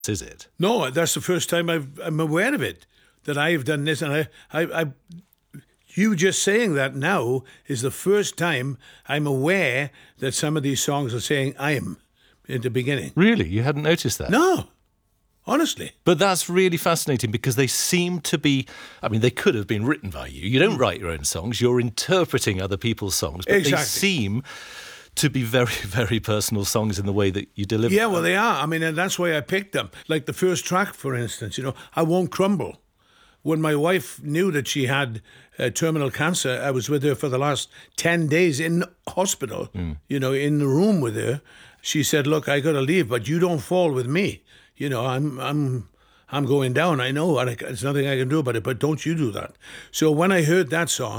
is it? No, that's the first time I'm aware of it, that I've done this. And you just saying that now is the first time I'm aware that some of these songs are saying I am in the beginning. Really? You hadn't noticed that? No, honestly. But that's really fascinating because they seem to be, I mean, they could have been written by you. You don't write your own songs, you're interpreting other people's songs, but Exactly. they seem to be very, very personal songs in the way that you deliver Yeah, them. well, they are. I mean, and that's why I picked them. Like the first track, for instance, I Won't Crumble. When my wife knew that she had terminal cancer, I was with her for the last 10 days in hospital, in the room with her. She said, look, I got to leave, but you don't fall with me. I'm going down, I know, and there's nothing I can do about it, but don't you do that. So when I heard that song,